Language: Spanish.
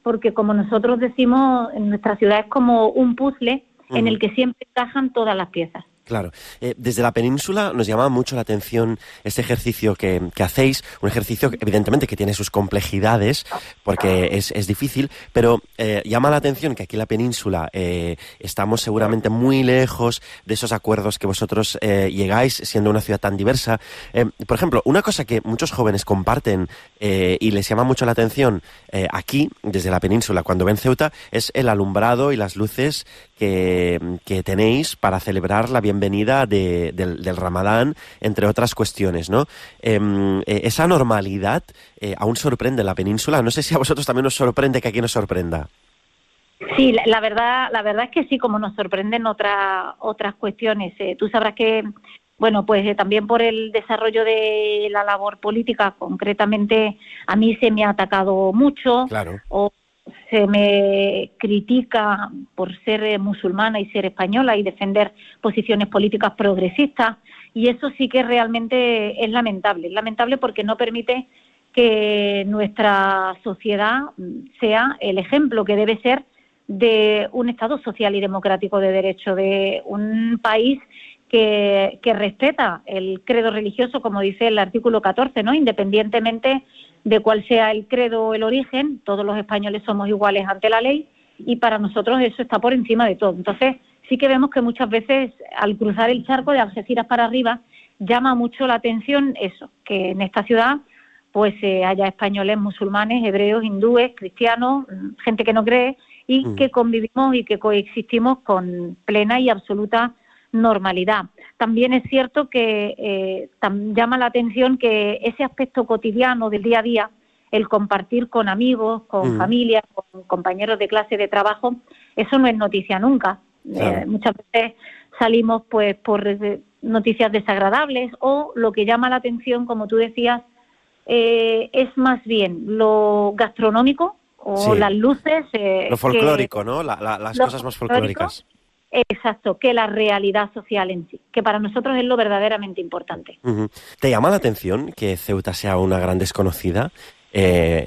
porque como nosotros decimos, en nuestra ciudad es como un puzzle en el que siempre encajan todas las piezas. Claro. Desde la península nos llama mucho la atención este ejercicio que hacéis, un ejercicio evidentemente que tiene sus complejidades porque es difícil, pero llama la atención que aquí en la península estamos seguramente muy lejos de esos acuerdos que vosotros llegáis siendo una ciudad tan diversa. Por ejemplo, una cosa que muchos jóvenes comparten y les llama mucho la atención aquí, desde la península, cuando ven Ceuta, es el alumbrado y las luces que tenéis para celebrar la bienvenida del Ramadán, entre otras cuestiones, ¿no? Esa normalidad aún sorprende en la península. No sé si a vosotros también os sorprende que aquí nos sorprenda. Sí, la verdad es que sí, como nos sorprenden otras cuestiones. Tú sabrás que, bueno, pues también por el desarrollo de la labor política, concretamente, a mí se me ha atacado mucho, Claro. o se me critica por ser musulmana y ser española y defender posiciones políticas progresistas, y eso sí que realmente es lamentable porque no permite que nuestra sociedad sea el ejemplo que debe ser de un Estado social y democrático de derecho, de un país que respeta el credo religioso, como dice el artículo 14, ¿no? Independientemente de cuál sea el credo o el origen, todos los españoles somos iguales ante la ley y para nosotros eso está por encima de todo. Entonces, sí que vemos que muchas veces al cruzar el charco de Algeciras para arriba llama mucho la atención eso, que en esta ciudad pues haya españoles, musulmanes, hebreos, hindúes, cristianos, gente que no cree y que convivimos y que coexistimos con plena y absoluta normalidad. También es cierto que llama la atención que ese aspecto cotidiano del día a día, el compartir con amigos, con familias, con compañeros de clase, de trabajo, eso no es noticia nunca. Claro. Muchas veces salimos pues por noticias desagradables o lo que llama la atención, como tú decías, es más bien lo gastronómico o las luces. Lo folclórico, ¿no? Las cosas más folclóricas. Exacto, que la realidad social en sí, que para nosotros es lo verdaderamente importante. ¿Te llama la atención que Ceuta sea una gran desconocida?